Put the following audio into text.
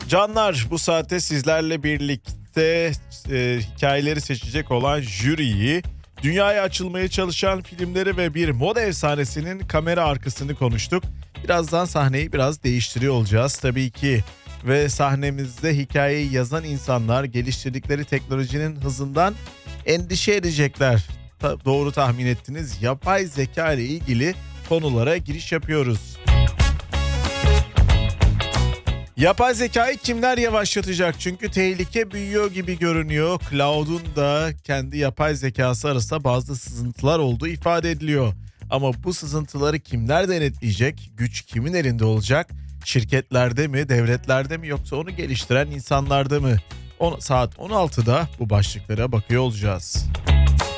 Canlar, bu saatte sizlerle birlikte hikayeleri seçecek olan jüriyi, dünyaya açılmaya çalışan filmleri ve bir moda efsanesinin kamera arkasını konuştuk. Birazdan sahneyi biraz değiştiriyor olacağız tabii ki. Ve sahnemizde hikayeyi yazan insanlar geliştirdikleri teknolojinin hızından endişe edecekler. Doğru tahmin ettiniz. Yapay zeka ile ilgili konulara giriş yapıyoruz. Yapay zekayı kimler yavaşlatacak? Çünkü tehlike büyüyor gibi görünüyor. Cloud'un da kendi yapay zekası arasında bazı sızıntılar olduğu ifade ediliyor. Ama bu sızıntıları kimler denetleyecek? Güç kimin elinde olacak? Şirketlerde mi, devletlerde mi, yoksa onu geliştiren insanlarda mı? Saat 16'da bu başlıklara bakıyor olacağız.